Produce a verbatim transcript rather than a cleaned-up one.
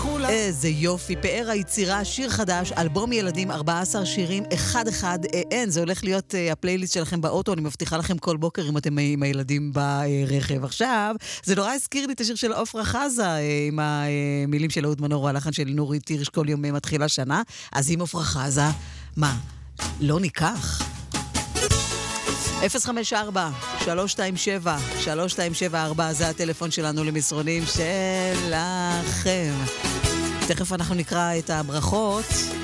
איזה יופי, פאר היצירה, שיר חדש, אלבום ילדים, ארבעה עשר שירים, אחד אחד, אה, אין, זה הולך להיות אה, הפלייליסט שלכם באוטו, אני מבטיחה לכם כל בוקר אם אתם עם הילדים ברכב. עכשיו, זה נורא הזכיר לי את השיר של עופרה חזה, אה, עם המילים של אהוד מנור, הלחן של נורית הירש, כל יום מתחילה שנה, אז עם עופרה חזה, מה, לא ניקח? אפס חמש ארבע שלוש שתיים שבע שלוש שתיים שבע ארבע זה הטלפון שלנו למסרונים שלכם. תכף אנחנו נקרא את הברכות.